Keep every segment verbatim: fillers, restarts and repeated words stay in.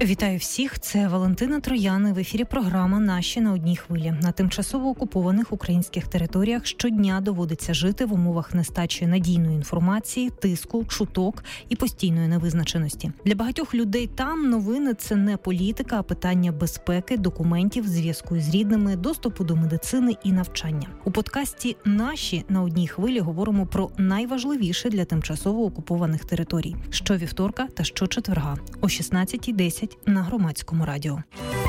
Вітаю всіх, це Валентина Троян. В ефірі програма «Наші на одній хвилі». На тимчасово окупованих українських територіях щодня доводиться жити в умовах нестачі надійної інформації, тиску, чуток і постійної невизначеності. Для багатьох людей там новини – це не політика, а питання безпеки, документів, зв'язку з рідними, доступу до медицини і навчання. У подкасті «Наші на одній хвилі» говоримо про найважливіше для тимчасово окупованих територій. Щовівторка та щочетверга о шістнадцятій десять на Громадському радіо.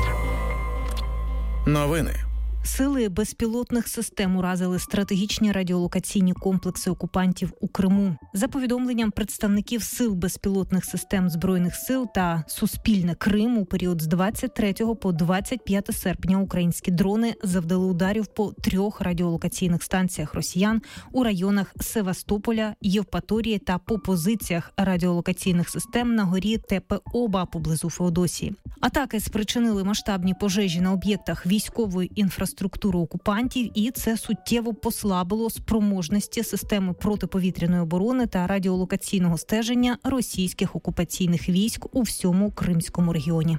Новини. Сили безпілотних систем уразили стратегічні радіолокаційні комплекси окупантів у Криму. За повідомленням представників сил безпілотних систем Збройних сил та Суспільне Крим, у період з двадцять третього по двадцять п'яте серпня українські дрони завдали ударів по трьох радіолокаційних станціях росіян у районах Севастополя, Євпаторії та по позиціях радіолокаційних систем на горі Тепе-Оба поблизу Феодосії. Атаки спричинили масштабні пожежі на об'єктах військової інфраструктури структуру окупантів, і це суттєво послабило спроможності системи протиповітряної оборони та радіолокаційного стеження російських окупаційних військ у всьому Кримському регіоні.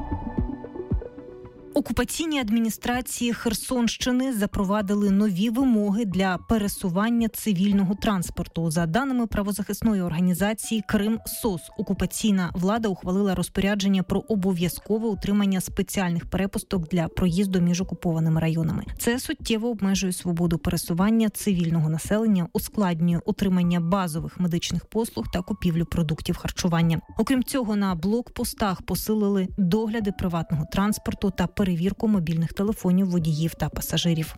Окупаційні адміністрації Херсонщини запровадили нові вимоги для пересування цивільного транспорту. За даними правозахисної організації «Крим-СОС», окупаційна влада ухвалила розпорядження про обов'язкове утримання спеціальних перепусток для проїзду між окупованими районами. Це суттєво обмежує свободу пересування цивільного населення, ускладнює отримання базових медичних послуг та купівлю продуктів харчування. Окрім цього, на блокпостах посилили догляди приватного транспорту та перевірку мобільних телефонів водіїв та пасажирів.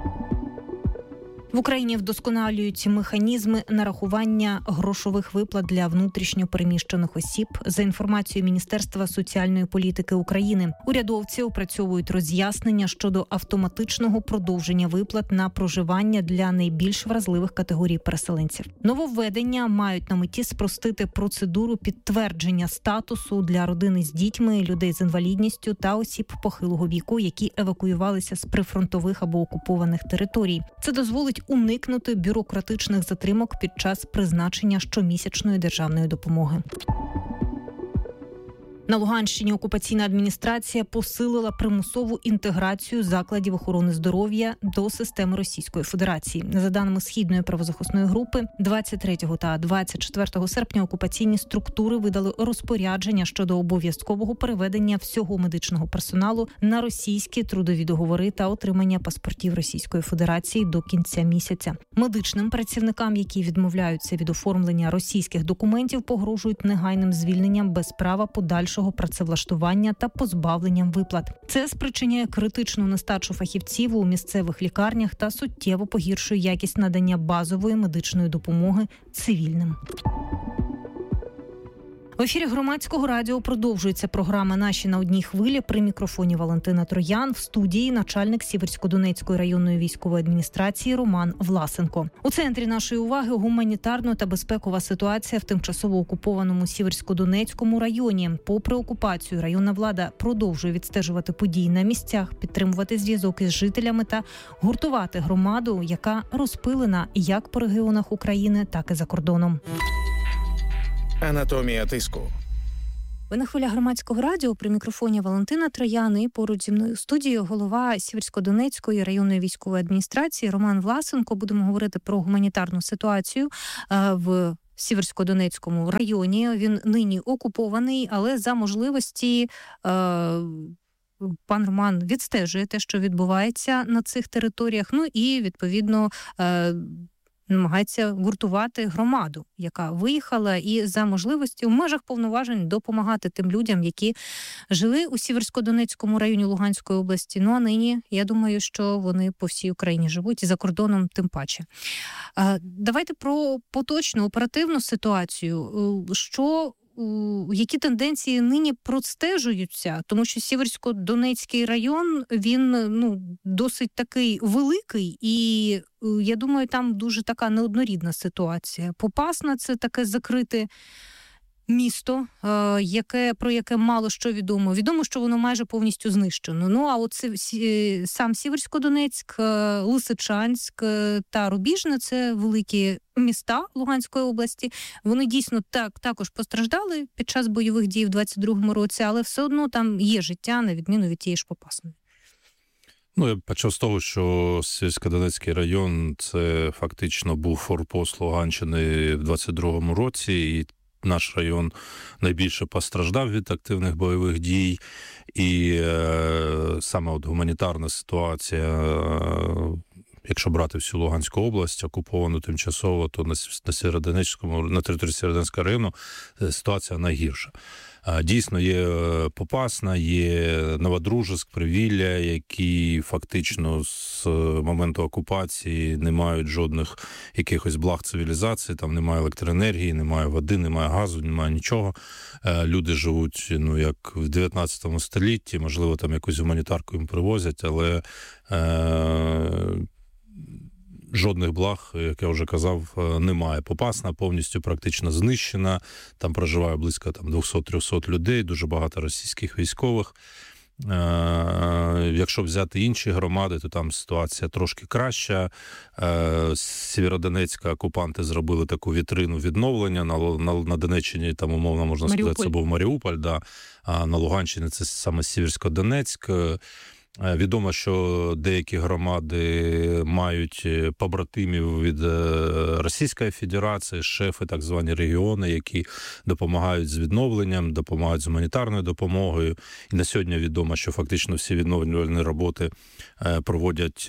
В Україні вдосконалюють механізми нарахування грошових виплат для внутрішньо переміщених осіб. За інформацією Міністерства соціальної політики України, урядовці опрацьовують роз'яснення щодо автоматичного продовження виплат на проживання для найбільш вразливих категорій переселенців. Нововведення мають на меті спростити процедуру підтвердження статусу для родини з дітьми, людей з інвалідністю та осіб похилого віку, які евакуювалися з прифронтових або окупованих територій. Це дозволить уникнути бюрократичних затримок під час призначення щомісячної державної допомоги. На Луганщині окупаційна адміністрація посилила примусову інтеграцію закладів охорони здоров'я до системи Російської Федерації. За даними Східної правозахисної групи, двадцять третього та двадцять четвертого серпня окупаційні структури видали розпорядження щодо обов'язкового переведення всього медичного персоналу на російські трудові договори та отримання паспортів Російської Федерації до кінця місяця. Медичним працівникам, які відмовляються від оформлення російських документів, погрожують негайним звільненням без права подальшого працевлаштування та позбавленням виплат. Це спричиняє критичну нестачу фахівців у місцевих лікарнях та суттєво погіршує якість надання базової медичної допомоги цивільним. В ефірі Громадського радіо продовжується програма «Наші на одній хвилі». При мікрофоні Валентина Троян, в студії начальник Сіверсько-Донецької районної військової адміністрації Роман Власенко. У центрі нашої уваги гуманітарна та безпекова ситуація в тимчасово окупованому Сіверсько-Донецькому районі. Попри окупацію, районна влада продовжує відстежувати події на місцях, підтримувати зв'язок із жителями та гуртувати громаду, яка розпилена як по регіонах України, так і за кордоном. Анатомія тиску. Ви на хвилях Громадського радіо, при мікрофоні Валентина Троян, і поруч зі мною в студії голова Сіверсько-Донецької районної військової адміністрації Роман Власенко. Будемо говорити про гуманітарну ситуацію в Сіверсько-Донецькому районі. Він нині окупований, але за можливості пан Роман відстежує те, що відбувається на цих територіях, ну і, відповідно, намагається гуртувати громаду, яка виїхала, і за можливості в межах повноважень допомагати тим людям, які жили у Сіверсько-Донецькому районі Луганської області. Ну а нині, я думаю, що вони по всій Україні живуть, і за кордоном тим паче. Давайте про поточну оперативну ситуацію. Що які тенденції нині простежуються, тому що Сіверсько-Донецький район, він ну досить такий великий, і я думаю, там дуже така неоднорідна ситуація. Попасна – це таке закрите місто, е, яке, про яке мало що відомо. Відомо, що воно майже повністю знищено. Ну, а от сі, сам Сіверськодонецьк, е, Лисичанськ е, та Рубіжне – це великі міста Луганської області. Вони дійсно так, також постраждали під час бойових дій в двадцять другому році, але все одно там є життя, на відміну від тієї ж Попасної. Ну, я почав з того, що Сіверськодонецький район – це фактично був форпост Луганщини в двадцять другому році, і наш район найбільше постраждав від активних бойових дій, і е, саме от гуманітарна ситуація, е, якщо брати всю Луганську область, окуповану тимчасово, то на, на Сєвєродонецькому, на території Сєвєродонецького району ситуація найгірша. Дійсно, є Попасна, є Новодружицьк, Привілля, які фактично з моменту окупації не мають жодних якихось благ цивілізації, там немає електроенергії, немає води, немає газу, немає нічого. Люди живуть, ну, як в дев'ятнадцятому столітті, можливо, там якусь гуманітарку їм привозять, але е- жодних благ, як я вже казав, немає. Попасна повністю практично знищена, там проживає близько там, двісті-триста людей, дуже багато російських військових. Е, якщо взяти інші громади, то там ситуація трошки краща. Е, з Сєвєродонецька окупанти зробили таку вітрину відновлення. На, на, на Донеччині, там, умовно, можна Маріуполь. сказати, це був Маріуполь, да. А на Луганщині це саме Сіверськодонецьк. Відомо, що деякі громади мають побратимів від Російської Федерації, шефи, так звані регіони, які допомагають з відновленням, допомагають з гуманітарною допомогою. І на сьогодні відомо, що фактично всі відновлювальні роботи проводять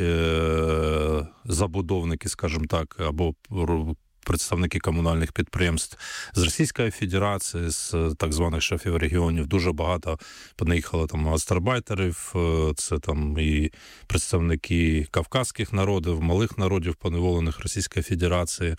забудовники, скажімо так, або представники комунальних підприємств з Російської Федерації, з так званих шефів регіонів. Дуже багато понаїхало там гастарбайтерів, це там і представники кавказьких народів, малих народів, поневолених Російської Федерації.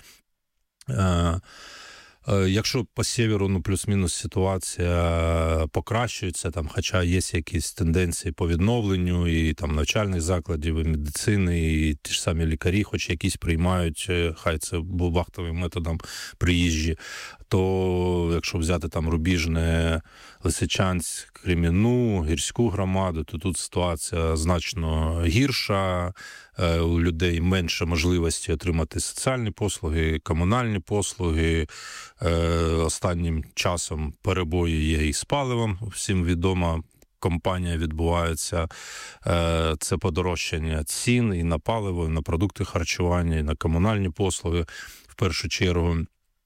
Якщо по сєвєру, ну, плюс-мінус ситуація покращується, там, хоча є якісь тенденції по відновленню і там навчальних закладів, і медицини, і ті ж самі лікарі, хоч якісь приймають, хай це був вахтовим методом приїжджі, то якщо взяти там Рубіжне, Лисичанськ, Кремінну, Гірську громаду, то тут ситуація значно гірша, у людей менше можливості отримати соціальні послуги, комунальні послуги. Останнім часом перебої є і з паливом, всім відомо. Компанія відбувається, це подорожчання цін і на паливо, і на продукти харчування, і на комунальні послуги в першу чергу.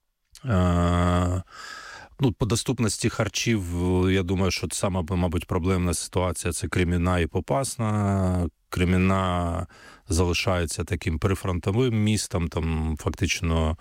Ну, по доступності харчів, я думаю, що сама, мабуть, проблемна ситуація – це Кремінна і Попасна. Кремінна залишається таким прифронтовим містом, там фактично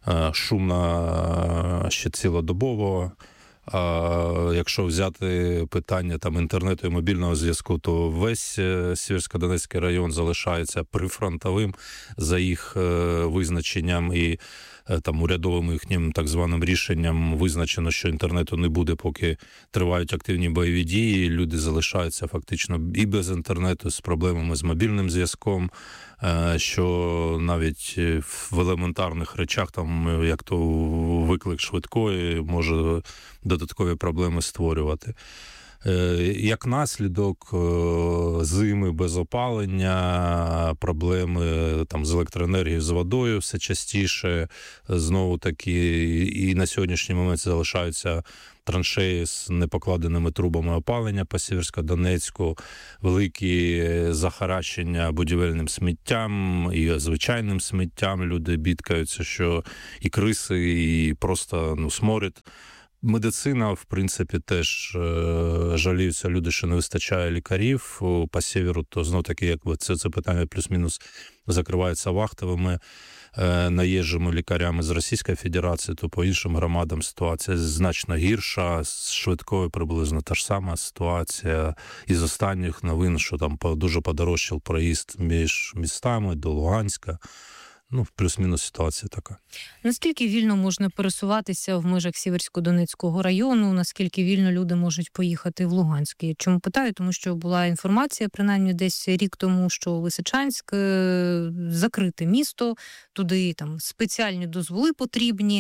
шумно ще цілодобово. А якщо взяти питання там інтернету і мобільного зв'язку, то весь Сіверськодонецький район залишається прифронтовим за їх визначенням, і там урядовим їхнім так званим рішенням визначено, що інтернету не буде, поки тривають активні бойові дії. Люди залишаються фактично і без інтернету, з проблемами з мобільним зв'язком, що навіть в елементарних речах, там, як то виклик швидкої, може додаткові проблеми створювати. Як наслідок, зими без опалення, проблеми там з електроенергією, з водою все частіше. Знову таки, і на сьогоднішній момент залишаються траншеї з непокладеними трубами опалення по Сіверськодонецьку, великі захаращення будівельним сміттям і звичайним сміттям. Люди бідкаються, що і криси, і просто ну, сморід. Медицина, в принципі, теж е, жаліються люди, що не вистачає лікарів. По сєвєру, то знов-таки, якби це, це питання плюс-мінус закривається вахтовими е, наїжджими лікарями з Російської Федерації, то по іншим громадам ситуація значно гірша. З швидкою приблизно та ж сама ситуація. Із останніх новин, що там дуже подорожчав проїзд між містами до Луганська. Ну, плюс-мінус ситуація така. Наскільки вільно можна пересуватися в межах Сіверсько-Донецького району? Наскільки вільно люди можуть поїхати в Луганськ? Я чому питаю? Тому що була інформація, принаймні десь рік тому, що Лисичанськ – закрите місто, туди там спеціальні дозволи потрібні.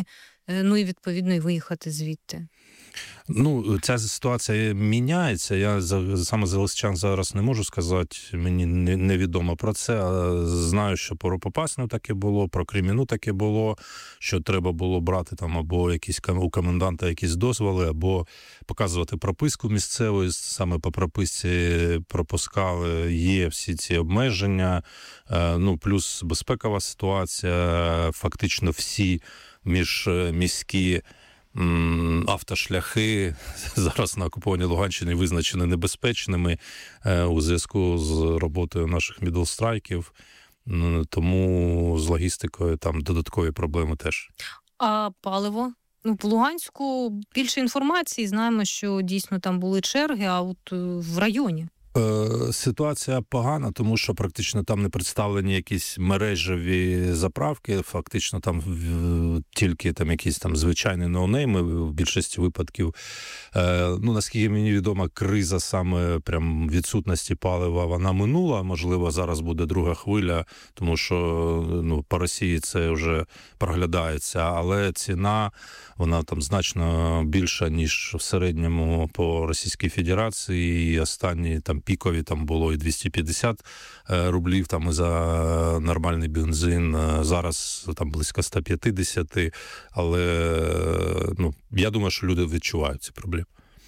ну і відповідно і виїхати звідти. Ну, ця ситуація міняється. Я саме за лисичан зараз не можу сказати, мені невідомо про це. Знаю, що про Попасну таке було, про Креміну таке було, що треба було брати там або якісь у коменданта якісь дозволи, або показувати прописку місцеву. Саме по прописці пропускали, є всі ці обмеження. Ну, плюс безпекова ситуація, фактично всі міжміські автошляхи зараз на окупованій Луганщині визначені небезпечними у зв'язку з роботою наших мідлстрайків, тому з логістикою там додаткові проблеми теж. А паливо? Ну, в Луганську більше інформації, знаємо, що дійсно там були черги, а от в районі? Ситуація погана, тому що практично там не представлені якісь мережеві заправки, фактично там тільки там якісь там звичайні ноунейми в більшості випадків. Ну, наскільки мені відомо, криза саме прям відсутності палива, вона минула, можливо, зараз буде друга хвиля, тому що ну, по Росії це вже проглядається, але ціна, вона там значно більша, ніж в середньому по Російській Федерації, і останні там пікові там було і двісті п'ятдесят рублів там за нормальний бензин, зараз там близько сто п'ятдесят, але ну, я думаю, що люди відчувають ці проблеми.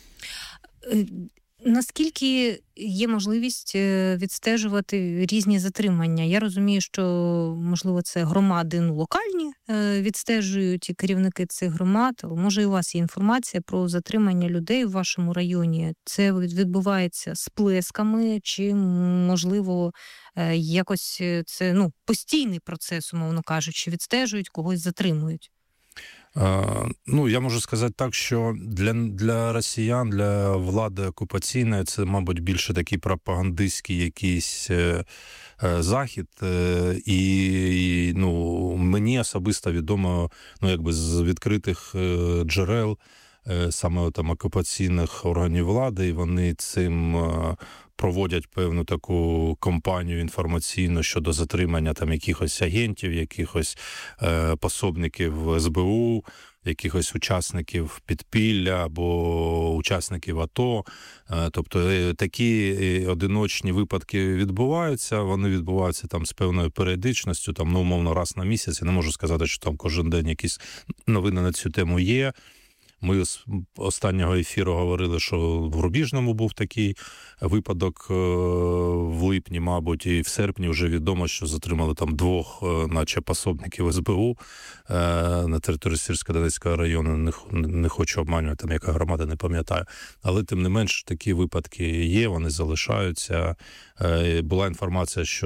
Наскільки є можливість відстежувати різні затримання? Я розумію, що, можливо, це громади ну, локальні відстежують і керівники цих громад, але може і у вас є інформація про затримання людей в вашому районі? Це відбувається сплесками чи, можливо, якось це ну, постійний процес, умовно кажучи, відстежують, когось затримують? Ну, я можу сказати так, що для, для росіян, для влади окупаційної це, мабуть, більше такий пропагандистський якийсь е, е, захід. Е, і, і ну, мені особисто відомо, ну, якби з відкритих е, джерел, е, саме там окупаційних органів влади, і вони цим е, проводять певну таку кампанію інформаційну щодо затримання там якихось агентів, якихось е, пособників ес бе у, якихось учасників підпілля або учасників АТО. Е, тобто такі одиночні випадки відбуваються, вони відбуваються там з певною періодичністю, там, ну, умовно, раз на місяць. Я не можу сказати, що там кожен день якісь новини на цю тему є. Ми з останнього ефіру говорили, що в Рубіжному був такий випадок в липні, мабуть, і в серпні вже відомо, що затримали там двох, наче пособників ес бе у на території Сєвєродонецького району. Не, не хочу обманювати, там яка громада, не пам'ятаю. Але, тим не менш, такі випадки є, вони залишаються. Була інформація, що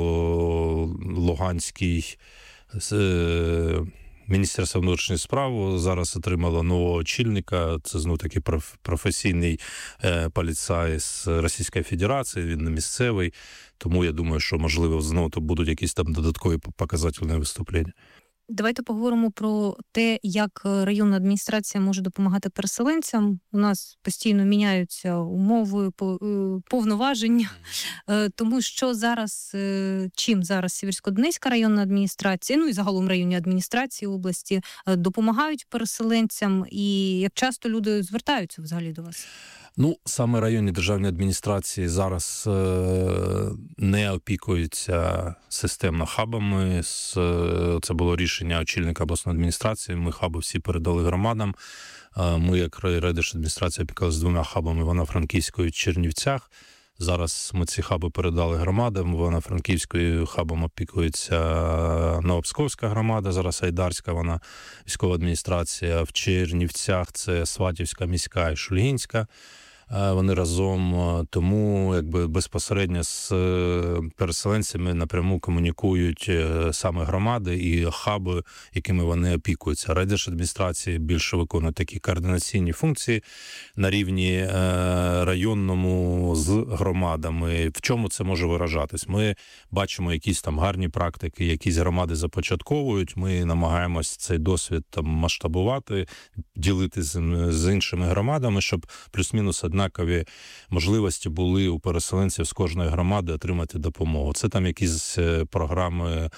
Луганський Міністерство внутрішніх справ зараз отримало нового очільника. Це, знову таки, професійний е, поліцай з Російської Федерації, він не місцевий. Тому я думаю, що, можливо, знову будуть якісь там додаткові показательні виступлення. Давайте поговоримо про те, як районна адміністрація може допомагати переселенцям. У нас постійно міняються умови, повноваження. Тому що зараз, чим зараз Сєвєродонецька районна адміністрація, ну і загалом районні адміністрації області, допомагають переселенцям, і як часто люди звертаються взагалі до вас? Ну, саме районні державні адміністрації зараз е, не опікуються системно хабами. Це було рішення очільника обласної адміністрації. Ми хаби всі передали громадам. Е, ми, як райдержадміністрація, опікалися двома хабами в Івано-Франківську і Чернівцях. Зараз ми ці хаби передали громадам. В Івано-Франківську хабом опікується Новопсковська громада, зараз Айдарська, вона військова адміністрація. В Чернівцях це Сватівська міська і Шульгінська. Вони разом, тому якби безпосередньо з переселенцями напряму комунікують саме громади і хаби, якими вони опікуються. Райдержадміністрації більше виконують такі координаційні функції на рівні районному з громадами. В чому це може виражатись? Ми бачимо якісь там гарні практики, якісь громади започатковують, ми намагаємось цей досвід там масштабувати, ділити з, з іншими громадами, щоб плюс-мінус однакові можливості були у переселенців з кожної громади отримати допомогу. Це там якісь програми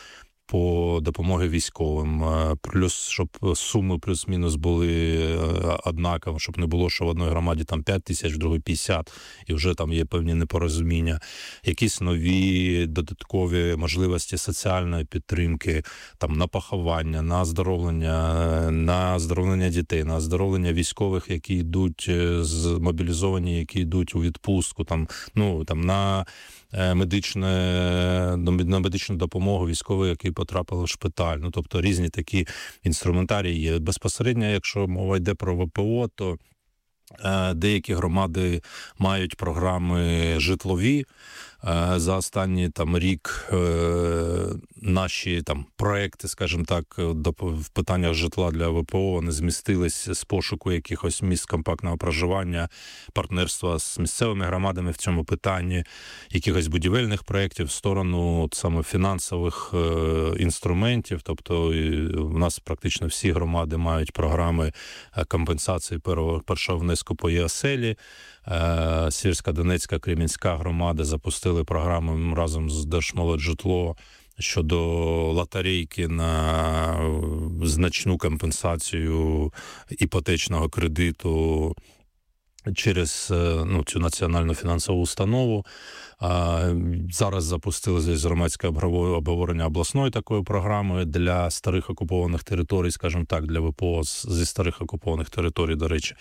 по допомоги військовим. Плюс, щоб суми плюс-мінус були однакові, щоб не було, що в одній громаді там п'ять тисяч, в другій п'ятдесят, і вже там є певні непорозуміння. Якісь нові додаткові можливості соціальної підтримки, там на поховання, на оздоровлення, на оздоровлення дітей, на оздоровлення військових, які йдуть змобілізовані, які йдуть у відпустку, там, ну, там на медичне, на медичну допомогу військових, які потрапили в шпиталь. Ну, тобто різні такі інструментарії є. Безпосередньо, якщо мова йде про ВПО, то деякі громади мають програми житлові. За останній там рік наші там проекти, скажімо так, в питаннях житла для ВПО вони змістились з пошуку якихось місць компактного проживання, партнерства з місцевими громадами в цьому питанні, якихось будівельних проєктів в сторону саме фінансових інструментів. Тобто у нас практично всі громади мають програми компенсації першого внеску по ЄОСЕЛі. Сіверська, Донецька, Кремінська громади запустили програму разом з Держмолоджитло щодо лотерейки на значну компенсацію іпотечного кредиту через ну, цю національну фінансову установу. Зараз запустили здесь громадське обговорення обласної такої програми для старих окупованих територій, скажімо так, для ВПО зі старих окупованих територій, до речі.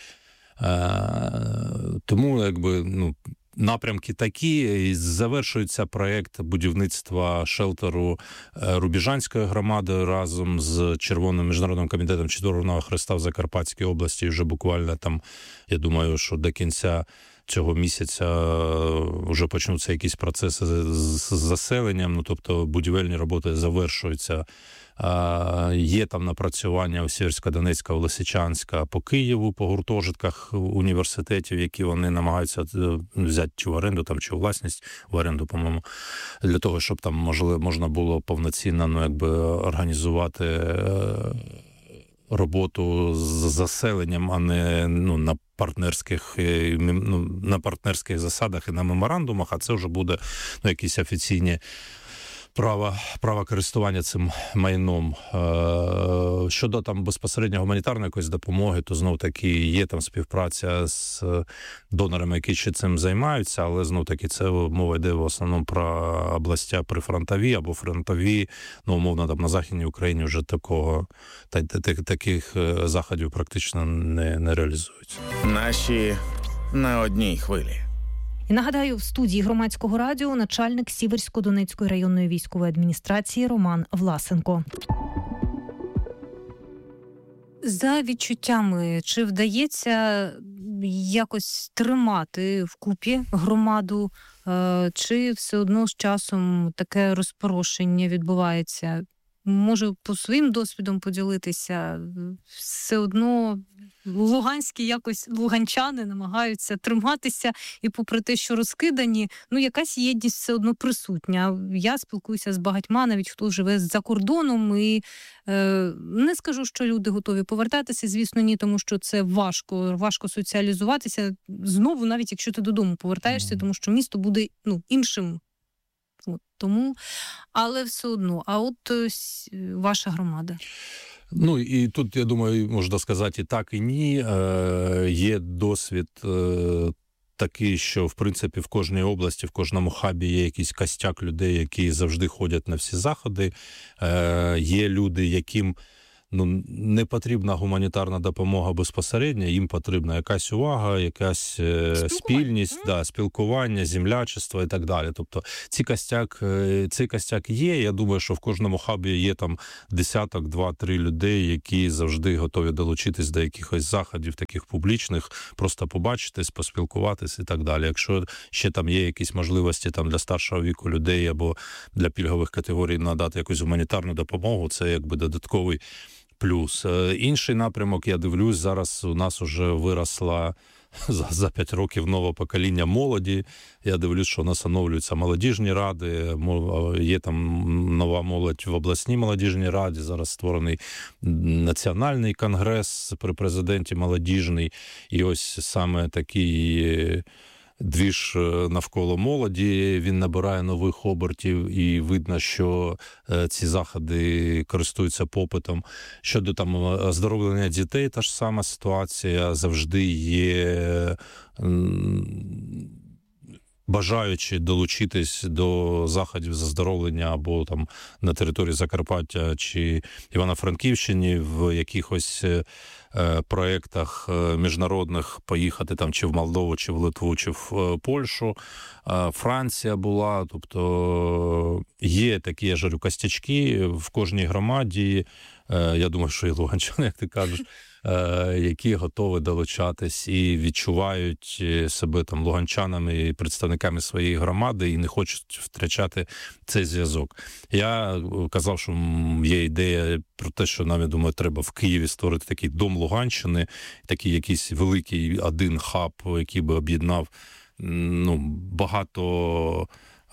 Тому, якби, ну, напрямки такі. І завершується проєкт будівництва шелтеру Рубіжанської громади разом з Червоним міжнародним комітетом Червоного Хреста в Закарпатській області. Вже буквально там, я думаю, що до кінця цього місяця вже почнуться якісь процеси з заселенням, ну, тобто будівельні роботи завершуються. Є там напрацювання у Сєвєрсько-Донецька, у Лисичанська, по Києву, по гуртожитках університетів, які вони намагаються взяти чи в оренду, там, чи у власність, в оренду, по-моєму, для того, щоб там можливо, можна було повноцінно, ну, якби, організувати роботу з заселенням, а не, ну, на партнерських, ну, на партнерських засадах і на меморандумах, а це вже буде, ну, якісь офіційні Право, право користування цим майном. Щодо там безпосередньо гуманітарної якоїсь допомоги, то знов-таки є там співпраця з донорами, які ще цим займаються, але знов-таки це мова йде в основному про областя прифронтові або фронтові, ну, умовно, там на Західній Україні вже такого, та, та, таких заходів практично не, не реалізують. Наші на одній хвилі. І нагадаю, в студії Громадського радіо начальник Сіверсько-Донецької районної військової адміністрації Роман Власенко. За відчуттями, чи вдається якось тримати вкупі громаду, чи все одно з часом таке розпорошення відбувається? Можу по своїм досвідом поділитися. Все одно луганські якось луганчани намагаються триматися, і попри те, що розкидані, ну якась єдність все одно присутня. Я спілкуюся з багатьма, навіть хто живе за кордоном, і е, не скажу, що люди готові повертатися, звісно, ні, тому що це важко, важко соціалізуватися. Знову, навіть якщо ти додому повертаєшся, тому що місто буде, ну, іншим. От, тому, але все одно. А от ось, ваша громада? Ну, і тут, я думаю, можна сказати і так, і ні. Е, є досвід е, такий, що, в принципі, в кожній області, в кожному хабі є якийсь костяк людей, які завжди ходять на всі заходи. Е, є люди, яким, ну, не потрібна гуманітарна допомога безпосередньо, їм потрібна якась увага, якась е, спільність, да, спілкування, землячество і так далі. Тобто ці костяк, е, цей костяк є. Я думаю, що в кожному хабі є там десяток, два-три людей, які завжди готові долучитись до якихось заходів таких публічних, просто побачитись, поспілкуватись і так далі. Якщо ще там є якісь можливості там для старшого віку людей або для пільгових категорій надати якусь гуманітарну допомогу, це якби додатковий плюс. Інший напрямок, я дивлюсь, зараз у нас вже виросла за, за п'ять років нове покоління молоді. Я дивлюсь, що у нас оновлюються молодіжні ради, є там нова молодь в обласній молодіжній раді, зараз створений національний конгрес при президенті молодіжний. І ось саме такий двіж навколо молоді, він набирає нових обертів, і видно, що ці заходи користуються попитом. Щодо там оздоровлення дітей, та ж сама ситуація, завжди є бажаючи долучитись до заходів з оздоровлення або там на території Закарпаття чи Івано-Франківщини в якихось е, проєктах міжнародних поїхати там чи в Молдову, чи в Литву, чи в Польщу. Е, Франція була, тобто є такі, я ж говорю, костячки в кожній громаді. Е, я думаю, що і луганчани, як ти кажеш, які готові долучатись і відчувають себе там луганчанами і представниками своєї громади і не хочуть втрачати цей зв'язок. Я казав, що є ідея про те, що нам, я думаю, треба в Києві створити такий дом Луганщини, такий якийсь великий один хаб, який би об'єднав ну, багато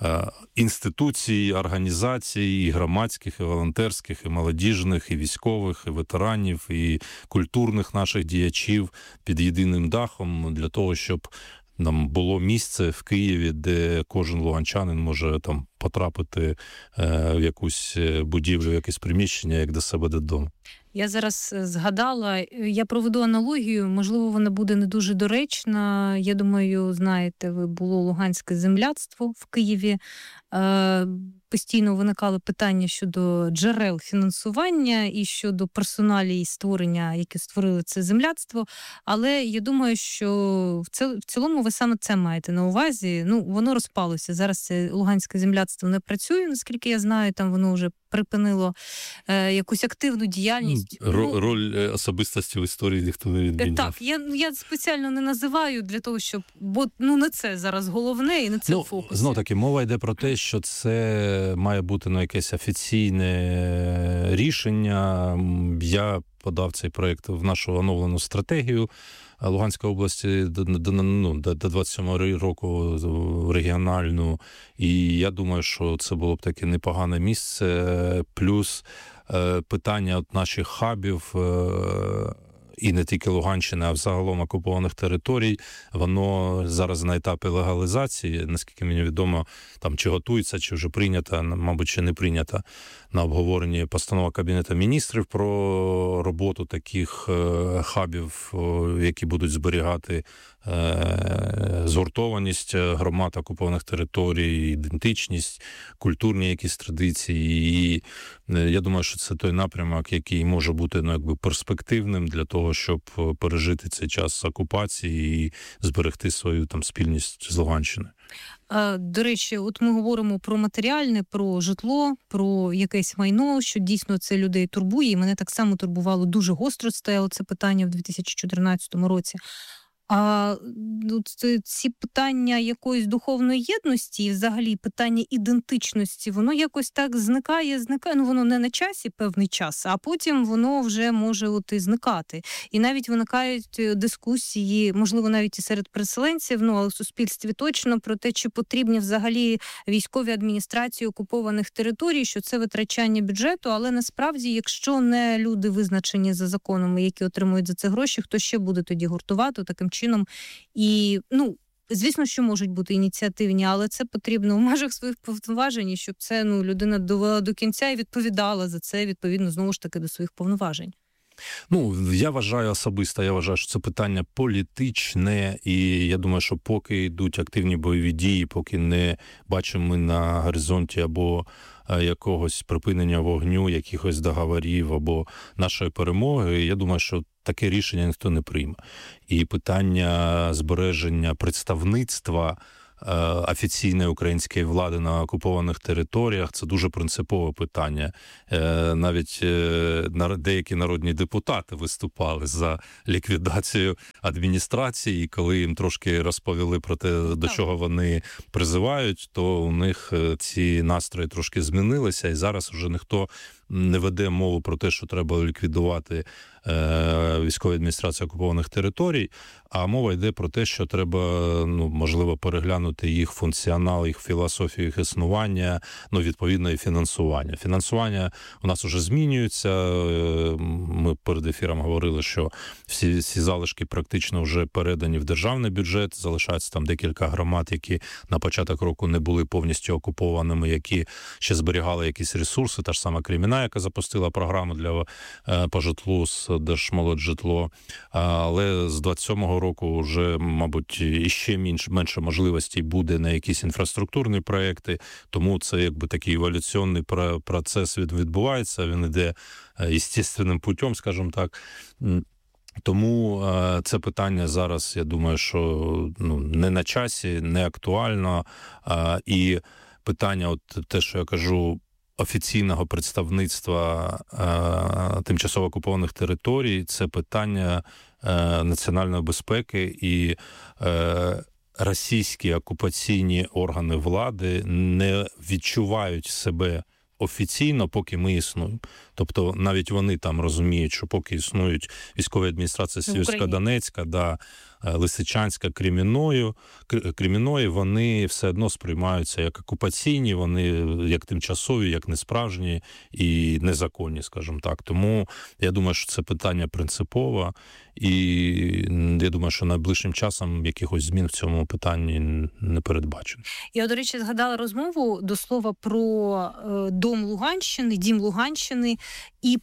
інституцій, організацій, і громадських, і волонтерських, і молодіжних, і військових, і ветеранів, і культурних наших діячів під єдиним дахом для того, щоб нам було місце в Києві, де кожен луганчанин може там потрапити е, в якусь будівлю, в якесь приміщення, як до себе додому. Я зараз згадала, я проведу аналогію, можливо, вона буде не дуже доречна. Я думаю, знаєте, ви, було Луганське земляцтво в Києві. Е, постійно виникали питання щодо джерел фінансування і щодо персоналії створення, які створили це земляцтво. Але я думаю, що в цілому ви саме це маєте на увазі. Ну, воно розпалося. Зараз це Луганське земляцтво не працює, наскільки я знаю, там воно вже припинило е, якусь активну діяльність. Р- ну, роль особистості в історії ніхто не відміняв. Так, я, я спеціально не називаю для того, щоб... Бо ну, не це зараз головне і не це ну, фокус. Знов-таки, мова йде про те, що це має бути ну, якесь офіційне рішення. Я подав цей проєкт в нашу оновлену стратегію Луганської області до, до, ну, до двадцять сьомого року регіональну. І я думаю, що це було б таке непогане місце. Плюс е, питання от наших хабів, е, і не тільки Луганщини, а взагалом окупованих територій, воно зараз на етапі легалізації, наскільки мені відомо, там чи готується, чи вже прийнята, мабуть, чи не прийнята на обговоренні постанова Кабінету міністрів про роботу таких хабів, які будуть зберігати згуртованість громад окупованих територій, ідентичність, культурні якісь традиції. І я думаю, що це той напрямок, який може бути ну, якби перспективним для того, щоб пережити цей час окупації і зберегти свою там спільність з Луганщиною. До речі, от ми говоримо про матеріальне, про житло, про якесь майно, що дійсно це людей турбує. І мене так само турбувало, дуже гостро стояло це питання в дві тисячі чотирнадцятому році. А ці питання якоїсь духовної єдності і взагалі питання ідентичності, воно якось так зникає, зникає, ну воно не на часі певний час, а потім воно вже може от і зникати. І навіть виникають дискусії, можливо, навіть і серед переселенців, ну, але в суспільстві точно, про те, чи потрібні взагалі військові адміністрації окупованих територій, що це витрачання бюджету, але насправді, якщо не люди визначені за законами, які отримують за це гроші, хто ще буде тоді гуртувати таким чином? чином. І, ну, звісно, що можуть бути ініціативні, але це потрібно в межах своїх повноважень, щоб це, ну, людина довела до кінця і відповідала за це, відповідно, знову ж таки, до своїх повноважень. Ну, я вважаю особисто, я вважаю, що це питання політичне, і я думаю, що поки йдуть активні бойові дії, поки не бачимо ми на горизонті або якогось припинення вогню, якихось договорів або нашої перемоги, я думаю, що таке рішення ніхто не прийме. І питання збереження представництва офіційної української влади на окупованих територіях – це дуже принципове питання. Навіть деякі народні депутати виступали за ліквідацію адміністрації, і коли їм трошки розповіли про те, до чого вони призивають, то у них ці настрої трошки змінилися, і зараз вже ніхто не веде мову про те, що треба ліквідувати е, військові адміністрації окупованих територій, а мова йде про те, що треба, ну, можливо, переглянути їх функціонал, їх філософію, їх існування, ну, відповідно, і фінансування. Фінансування у нас вже змінюється. Ми перед ефіром говорили, що всі, всі залишки практично вже передані в державний бюджет. Залишається там декілька громад, які на початок року не були повністю окупованими, які ще зберігали якісь ресурси. Та ж сама Креміна, яка запустила програму для по житлу з Держмолоджитло. Але з двадцять сьомого року вже, мабуть, іще менше, менше можливостей буде на якісь інфраструктурні проекти. Тому це якби такий еволюційний процес відбувається. Він іде естественним путем, скажімо так. Тому е, це питання зараз, я думаю, що ну, не на часі, не актуально. Е, і питання, от те, що я кажу, офіційного представництва е, тимчасово окупованих територій, це питання е, національної безпеки, і е, російські окупаційні органи влади не відчувають себе офіційно, поки ми існуємо. Тобто навіть вони там розуміють, що поки існують військові адміністрації Сєвєрсько-Донецька, да, Лисичанська, Креміною, Кремінної, вони все одно сприймаються як окупаційні, вони як тимчасові, як несправжні і незаконні, скажімо так. Тому я думаю, що це питання принципове, і я думаю, що найближчим часом якихось змін в цьому питанні не передбачено. Я, до речі, згадала розмову, до слова, про е, Дом Луганщини, Дім Луганщини і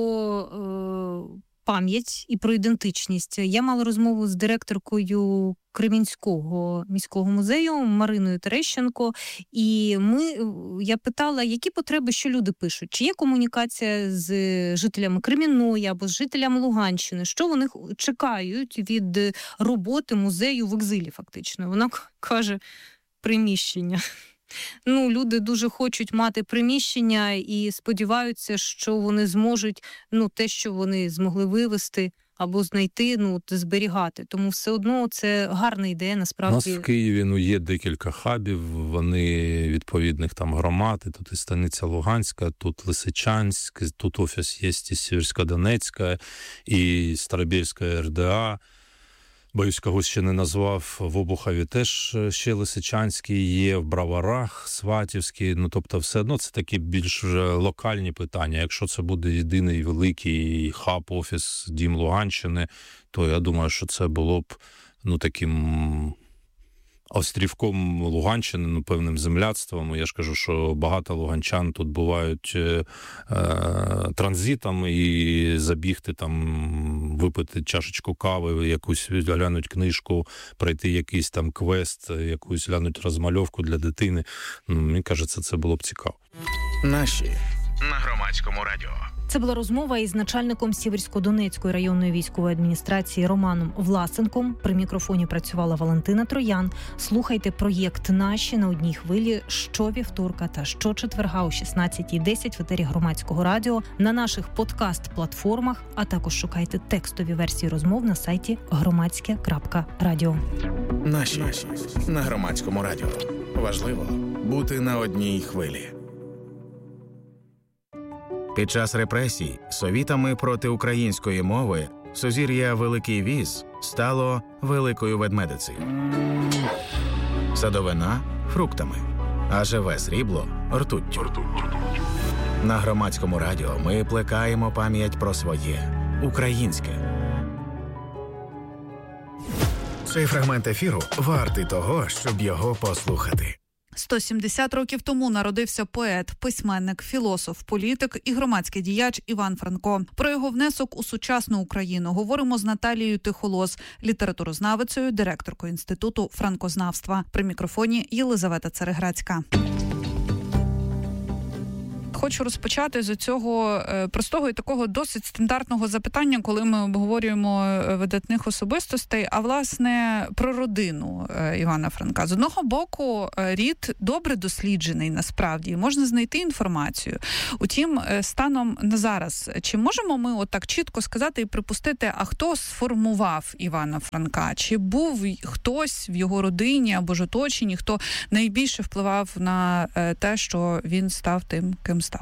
про е, пам'ять, і про ідентичність. Я мала розмову з директоркою Кремінського міського музею Мариною Терещенко, і ми, я питала, які потреби, що люди пишуть, чи є комунікація з жителями Кремінної або з жителями Луганщини, що вони чекають від роботи музею в екзилі, фактично. Вона каже, приміщення. Ну, люди дуже хочуть мати приміщення і сподіваються, що вони зможуть, ну, те, що вони змогли вивести або знайти, ну, зберігати. Тому все одно це гарна ідея, насправді. У нас в Києві, ну, є декілька хабів, вони відповідних там громад, тут і станиця Луганська, тут Лисичанськ, тут офіс є і Сєвєрсько-Донецька, і Старобільська ер де а. Боюсь, когось ще не назвав, в Обухові теж ще Лисичанський є, в Броварах, Сватівський, ну, тобто все одно це такі більш вже локальні питання. Якщо це буде єдиний великий хаб, офіс, Дім Луганщини, то я думаю, що це було б, ну, таким острівком Луганщини, ну, певним земляцтвом. Я ж кажу, що багато луганчан тут бувають е, транзитом, і забігти там, випити чашечку кави, якусь глянуть книжку, пройти якийсь там квест, якусь глянуть розмальовку для дитини. Ну, мені кажеться, це було б цікаво. Наші на Громадському радіо. Це була розмова із начальником Сєвєрсько-Донецької районної військової адміністрації Романом Власенком. При мікрофоні працювала Валентина Троян. Слухайте проєкт «Наші» на одній хвилі щовівторка та щочетверга о шістнадцятій десять в етері Громадського радіо, на наших подкаст-платформах, а також шукайте текстові версії розмов на сайті громадське крапка радіо. Наші на Громадському радіо. Важливо бути на одній хвилі. Під час репресій совітами проти української мови сузір'я Великий Віз стало Великою Ведмедицею. Садовина – фруктами, а живе срібло – ртуттю. На Громадському радіо ми плекаємо пам'ять про своє – українське. Цей фрагмент ефіру вартий того, щоб його послухати. сто сімдесят років тому народився поет, письменник, філософ, політик і громадський діяч Іван Франко. Про його внесок у сучасну Україну говоримо з Наталією Тихолос, літературознавицею, директоркою Інституту франкознавства. При мікрофоні Єлизавета Цареградська. Хочу розпочати з цього простого і такого досить стандартного запитання, коли ми обговорюємо видатних особистостей, а власне про родину Івана Франка. З одного боку, рід добре досліджений насправді, можна знайти інформацію. Утім, станом на зараз, чи можемо ми отак чітко сказати і припустити, а хто сформував Івана Франка? Чи був хтось в його родині або ж оточенні, хто найбільше впливав на те, що він став тим, ким став?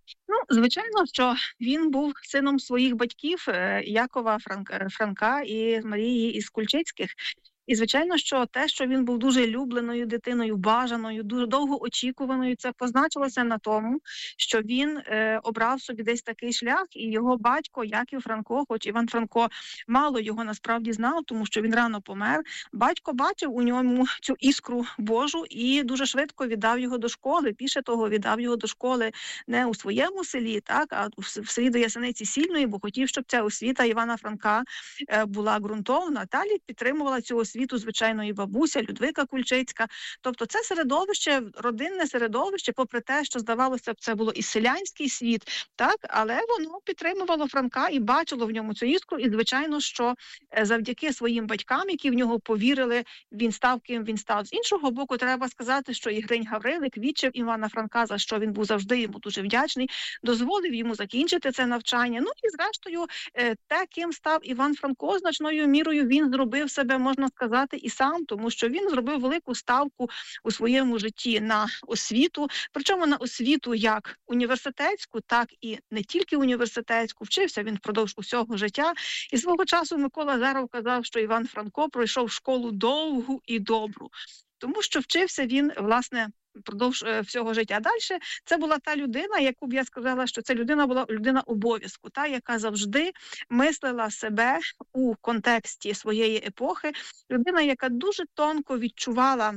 Ну, звичайно, що він був сином своїх батьків Якова Франка і Марії із Кульчицьких. І, звичайно, що те, що він був дуже любленою дитиною, бажаною, дуже довго очікуваною, це позначилося на тому, що він е, обрав собі десь такий шлях, і його батько Яків Франко, хоч Іван Франко мало його насправді знав, тому що він рано помер, батько бачив у ньому цю іскру Божу і дуже швидко віддав його до школи. Більше того, віддав його до школи не у своєму селі, так, а в селі до Ясениці Сільної, бо хотів, щоб ця освіта Івана Франка е, була ґрунтовна. Далі підтримувала цю освіту світу, звичайно, і бабуся Людвика Кульчицька. Тобто це середовище, родинне середовище, попри те, що, здавалося б, це було і селянський світ, так, але воно підтримувало Франка і бачило в ньому цю іскру. І, звичайно, що завдяки своїм батькам, які в нього повірили, він став ким він став. З іншого боку, треба сказати, що Ігринь Гаврилик відчив Івана Франка, за що він був завжди йому дуже вдячний, дозволив йому закінчити це навчання. Ну і, зрештою, те, ким став Іван Франко, значною мірою він зробив себе, можна сказати, і сам, тому що він зробив велику ставку у своєму житті на освіту, причому на освіту як університетську, так і не тільки університетську. Вчився він впродовж усього життя. І свого часу Микола Зеров казав, що Іван Франко пройшов школу довгу і добру, тому що вчився він, власне, впродовж всього життя. Далі це була та людина, яку б я сказала, що ця людина була людина обов'язку, та, яка завжди мислила себе у контексті своєї епохи, людина, яка дуже тонко відчувала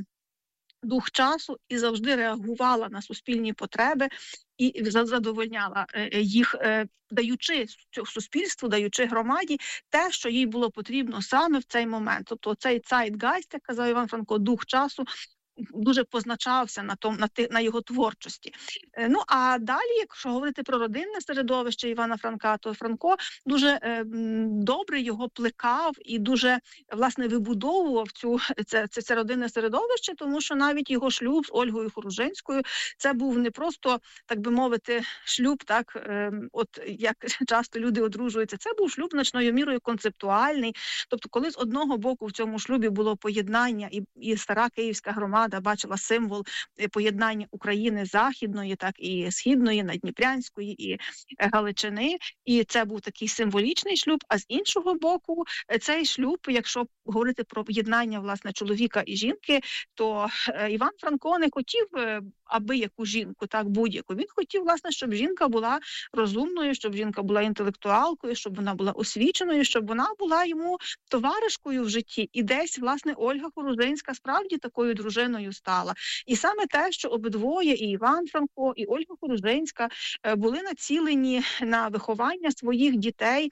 дух часу і завжди реагувала на суспільні потреби і задовольняла їх, даючи суспільству, даючи громаді те, що їй було потрібно саме в цей момент. Тобто цей zeitgeist, як казав Іван Франко, дух часу, дуже позначався на тому, на, ти, на його творчості. Ну, а далі, якщо говорити про родинне середовище Івана Франка, то Франко дуже е, добре його плекав і дуже, власне, вибудовував цю, це, це, це родинне середовище, тому що навіть його шлюб з Ольгою Хоружинською, це був не просто, так би мовити, шлюб, так, е, от як часто люди одружуються, це був шлюб значною мірою концептуальний. Тобто, коли з одного боку в цьому шлюбі було поєднання і, і стара київська громада бачила символ поєднання України Західної, так і Східної, Надніпрянської і Галичини. І це був такий символічний шлюб. А з іншого боку, цей шлюб, якщо говорити про поєднання, власне, чоловіка і жінки, то Іван Франко не хотів аби яку жінку, так, будь-яку. Він хотів, власне, щоб жінка була розумною, щоб жінка була інтелектуалкою, щоб вона була освіченою, щоб вона була йому товаришкою в житті. І десь, власне, Ольга Хоружинська справді такою дружиною стала. І саме те, що обидвоє, і Іван Франко, і Ольга Хоружинська були націлені на виховання своїх дітей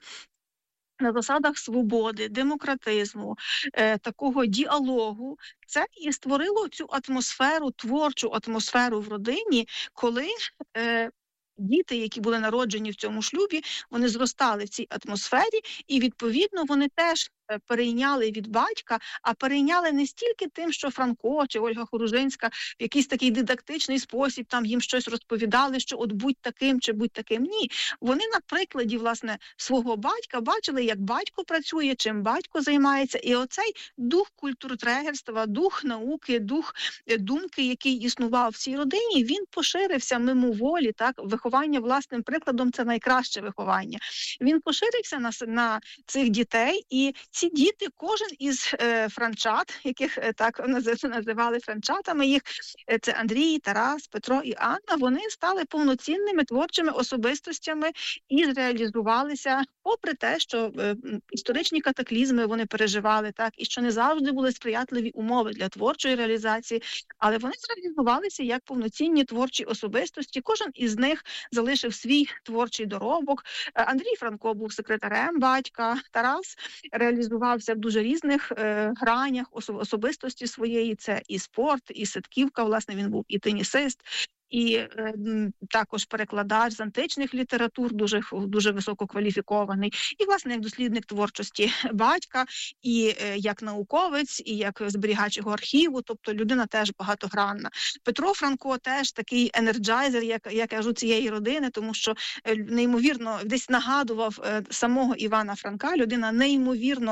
на засадах свободи, демократизму, е, такого діалогу, це і створило цю атмосферу, творчу атмосферу в родині, коли е, діти, які були народжені в цьому шлюбі, вони зростали в цій атмосфері, і, відповідно, вони теж перейняли від батька, а перейняли не стільки тим, що Франко чи Ольга Хоружинська в якийсь такий дидактичний спосіб там їм щось розповідали, що от будь таким чи будь таким. Ні. Вони на прикладі, власне, свого батька бачили, як батько працює, чим батько займається. І оцей дух культуртрегерства, дух науки, дух думки, який існував в цій родині, він поширився мимоволі, так, виховання власним прикладом – це найкраще виховання. Він поширився на, на цих дітей, і ці діти, кожен із е, франчат, яких е, так називали франчатами їх, е, це Андрій, Тарас, Петро і Анна, вони стали повноцінними творчими особистостями і зреалізувалися, попри те, що е, історичні катаклізми вони переживали, так, і що не завжди були сприятливі умови для творчої реалізації, але вони зреалізувалися як повноцінні творчі особистості. Кожен із них залишив свій творчий доробок. Андрій Франко був секретарем батька, Тарас реалізувався в дуже різних е, гранях особистості своєї. Це і спорт, і ситківка, власне, він був і тенісист, і е, також перекладач з античних літератур, дуже, дуже висококваліфікований. І, власне, як дослідник творчості батька, і е, як науковець, і як зберігач його архіву, тобто людина теж багатогранна. Петро Франко теж такий енерджайзер, як я кажу, цієї родини, тому що е, неймовірно десь нагадував е, самого Івана Франка, людина неймовірно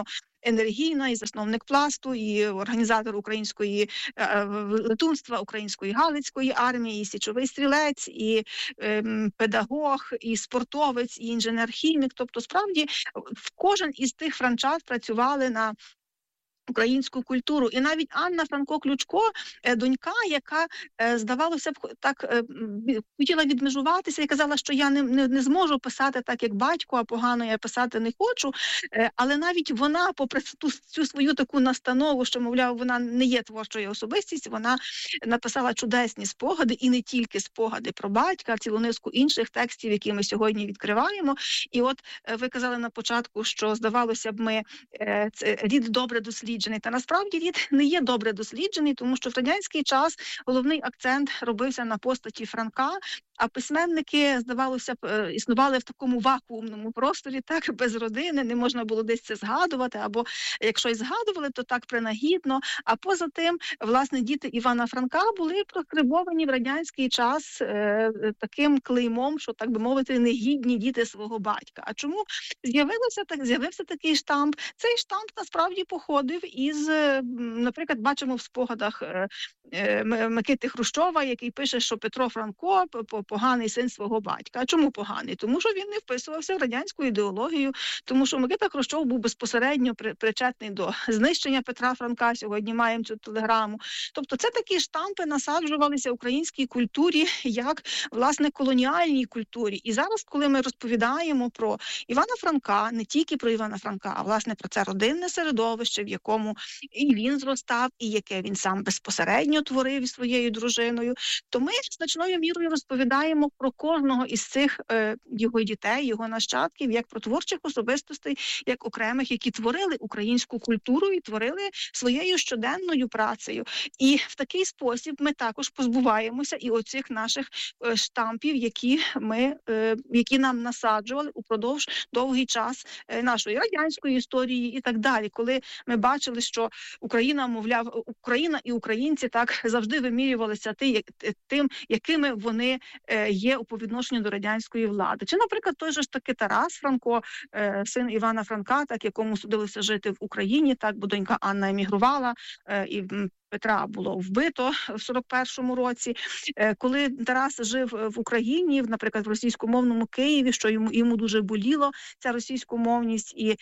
енергійна, і засновник Пласту, і організатор української летунства, української Галицької армії, і січовий стрілець, і ем, педагог, і спортовець, і інженер-хімік. Тобто, справді, в кожен із тих франчат працювали на українську культуру. І навіть Анна Франко-Ключко, донька, яка, здавалося б, так хотіла відмежуватися і казала, що я не, не, не зможу писати так, як батько, а погано я писати не хочу. Але навіть вона, попри ту, цю свою таку настанову, що, мовляв, вона не є творчою особистістю, вона написала чудесні спогади, і не тільки спогади про батька, а цілу низку інших текстів, які ми сьогодні відкриваємо. І от ви казали на початку, що, здавалося б, ми це, рід добре досліджений. Та насправді рід не є добре досліджений, тому що в радянський час головний акцент робився на постаті Франка, а письменники, здавалося б, існували в такому вакуумному просторі, так, без родини, не можна було десь це згадувати, або якщо й згадували, то так принагідно. А поза тим, власне, діти Івана Франка були проскрибовані в радянський час е, таким клеймом, що, так би мовити, негідні діти свого батька. А чому з'явилося так, з'явився такий штамп? Цей штамп насправді походив із, наприклад, бачимо в спогадах е, е, Микити Хрущова, який пише, що Петро Франко поганий син свого батька. А чому поганий? Тому що він не вписувався в радянську ідеологію, тому що Микита Хрущов був безпосередньо причетний до знищення Петра Франка, сьогодні маємо цю телеграму. Тобто це такі штампи насаджувалися українській культурі, як, власне, колоніальній культурі. І зараз, коли ми розповідаємо про Івана Франка, не тільки про Івана Франка, а, власне, про це родинне середовище, в якому і він зростав, і яке він сам безпосередньо творив із своєю дружиною, то ми значною мірою розповідаємо про кожного із цих е, його дітей, його нащадків, як про творчих особистостей, як окремих, які творили українську культуру і творили своєю щоденною працею. І в такий спосіб ми також позбуваємося і оцих наших е, штампів, які ми, е, які нам насаджували упродовж довгий час е, нашої радянської історії і так далі. Коли ми бачили, що Україна, мовляв, Україна і українці так завжди вимірювалися тим, якими вони є по відношенню до радянської влади. Чи, наприклад, той же ж таки Тарас Франко, син Івана Франка, так, якому судилося жити в Україні, так, бо донька Анна емігрувала, і Петра було вбито в сорок першому році. Коли Тарас жив в Україні, наприклад, в російськомовному Києві, що йому, йому дуже боліло, ця російськомовність, і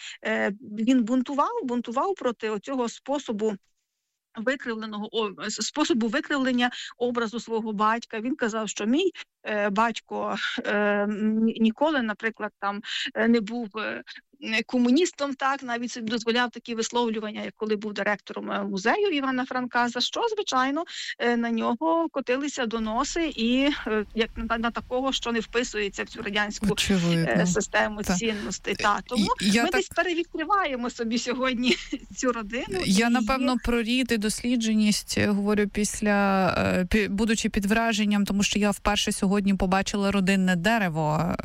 він бунтував, бунтував проти оцього способу викривленого способу викривлення образу свого батька. Він казав, що мій е, батько е, ніколи, наприклад, там не був е, комуністом, так, навіть собі дозволяв такі висловлювання, як коли був директором музею Івана Франка, за що, звичайно, на нього котилися доноси і як на, на такого, що не вписується в цю радянську Очевидно. систему так. цінностей. Та. Тому Я ми так... десь перевідкриваємо собі сьогодні цю родину. Я, і... напевно, про рід і дослідженість говорю після, будучи під враженням, тому що я вперше сьогодні побачила родинне дерево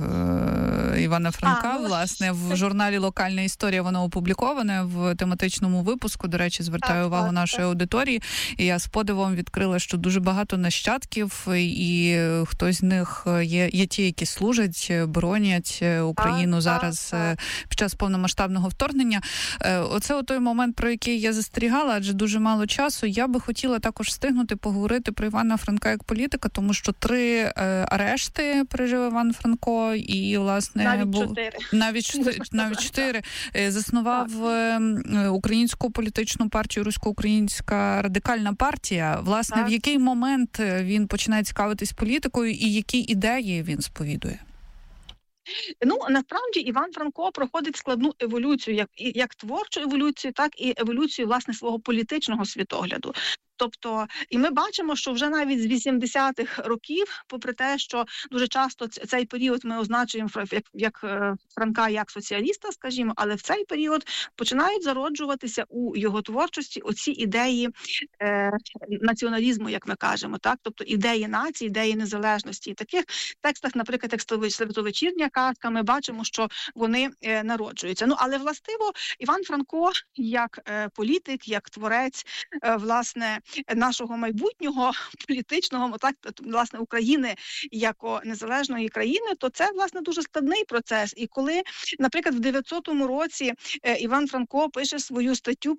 Івана Франка, а, власне, в журналі «Локальна історія» воно опубліковане в тематичному випуску. До речі, звертаю так, увагу так, нашої так. аудиторії. І я з подивом відкрила, що дуже багато нащадків, і хтось з них є, є ті, які служать, боронять Україну так, зараз так, так. під час повномасштабного вторгнення. Оце той момент, про який я застерігала, адже дуже мало часу. Я би хотіла також встигнути поговорити про Івана Франка як політика, тому що три арешти пережив Іван Франко, і, власне, навіть був... чотири. Навіть чотири. Навіть чотири. Заснував так. українську політичну партію «Русько-українська радикальна партія». Власне, так. в який момент він починає цікавитись політикою і які ідеї він сповідує? Ну, насправді, Іван Франко проходить складну еволюцію, як, як творчу еволюцію, так і еволюцію, власне, свого політичного світогляду. Тобто, і ми бачимо, що вже навіть з вісімдесятих років, попри те, що дуже часто цей період ми означуємо як, як Франка як соціаліста, скажімо, але в цей період починають зароджуватися у його творчості оці ідеї е, націоналізму, як ми кажемо, так, тобто ідеї нації, ідеї незалежності. І в таких текстах, наприклад, як «Святовечірня казка», ми бачимо, що вони е, народжуються. Ну, але властиво Іван Франко як е, політик, як творець, е, власне, нашого майбутнього політичного, так, власне, України як незалежної країни, то це, власне, дуже складний процес. І коли, наприклад, в дев'ятсотому році Іван Франко пише свою статтю